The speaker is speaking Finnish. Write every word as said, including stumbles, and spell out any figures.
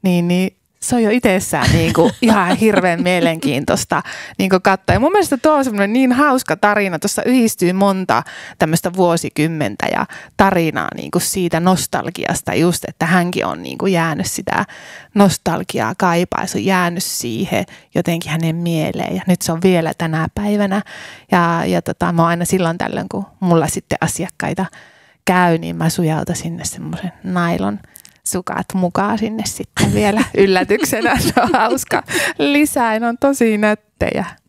niin, niin se on jo itsessään niin kuin ihan hirveän mielenkiintoista niin kuin katsoa. Ja mun mielestä tuo on semmoinen niin hauska tarina. Tuossa yhdistyy monta tämmöistä vuosikymmentä ja tarinaa niin kuin siitä nostalgiasta just, että hänkin on niin kuin jäänyt sitä nostalgiaa kaipaa. Se on jäänyt siihen jotenkin hänen mieleen ja nyt se on vielä tänä päivänä. Ja, ja tota, mä oon aina silloin tällöin, kun mulla sitten asiakkaita käy, niin mä sujautan sinne semmoisen nailon sukat mukaan sinne sitten vielä yllätyksenä. Se on hauska lisää, ne on tosi nättejä.